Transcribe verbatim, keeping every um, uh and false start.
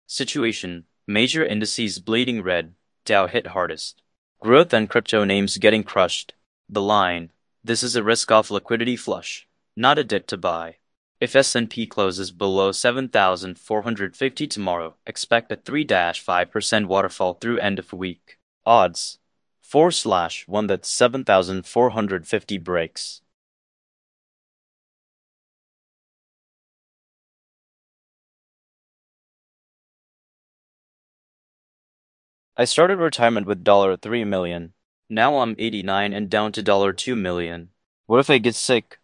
Situation: major indices bleeding red, Dow hit hardest. Growth and crypto names getting crushed. The line: this is a risk-off liquidity flush, not a dip to buy. If S and P closes below seven thousand four hundred fifty tomorrow, expect a three to five percent waterfall through end of week. Odds: four slash one that seven thousand four hundred fifty breaks. I started retirement with three million dollars. Now I'm eighty-nine and down to two million dollars. What if I get sick?